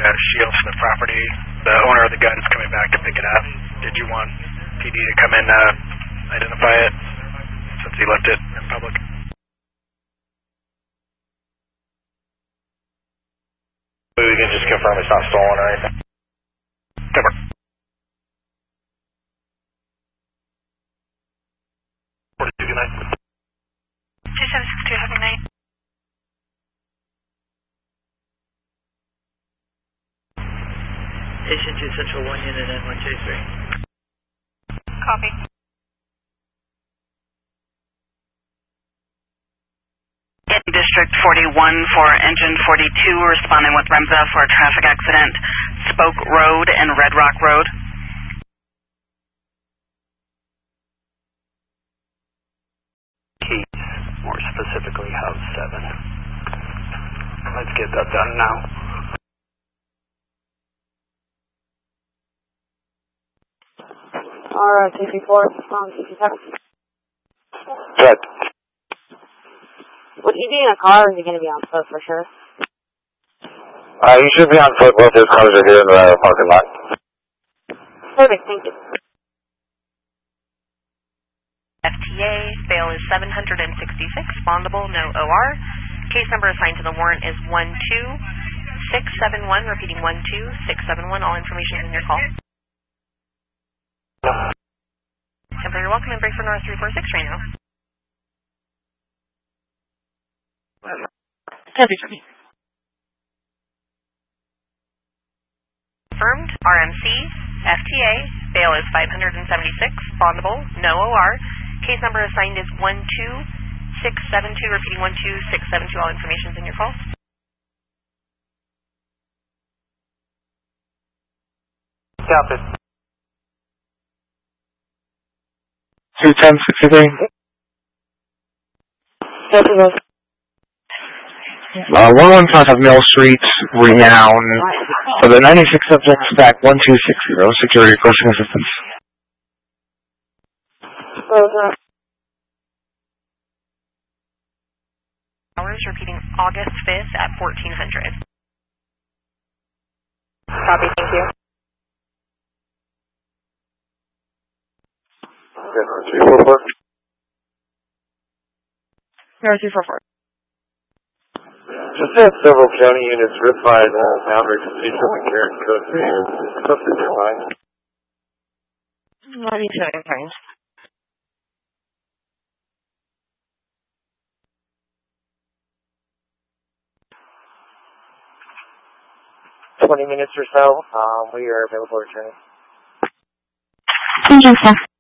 shield from the property. The owner of the gun is coming back to pick it up. Did you want PD to come in, identify it, since he left it in public? We can just confirm it's not stolen or anything. Cover. 42, good night. 2762, have a night. Station 2 Central 1 Unit N1J3. Copy. In District 41 for Engine 42, responding with REMSA for a traffic accident, Spoke Road and Red Rock Road. Keys, more specifically House 7. Let's get that done now. Alright, CP4, CP7. Good. Would he be in a car or is he going to be on foot for sure? You should be on foot. Both his cars are here in the parking lot. Perfect, thank you. FTA, bail is 766, bondable, no OR. Case number assigned to the warrant is 12671, repeating 12671. All information is in your call. Temper, you're welcome, and break for North 346 right now. Confirmed, RMC, FTA, bail is 576, bondable, no OR. Case number assigned is 12672, repeating 12672. All information is in your call. Copy. 21063. Copy, both. 115 Mill Street, Renown. For the 96 subjects back 1260. Security requesting assistance. Hours, repeating August 5th at 1400. Copy, thank you. Good, 244. 0244. Just have several county units verified boundary procedure with Karen Cook. Something fine. 97 times. $20 minutes or so. We are available returning. Thank you, sir.